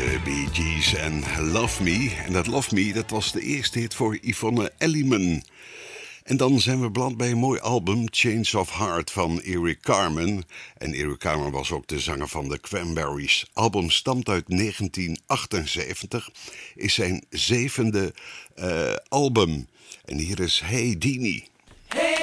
De Bee Gees en Love Me. En dat Love Me, dat was de eerste hit voor Yvonne Elliman. En dan zijn we beland bij een mooi album, Change of Heart van Eric Carmen. En Eric Carmen was ook de zanger van de Cranberries. Het album stamt uit 1978, is zijn zevende album. En hier is Hey Deanie. Hey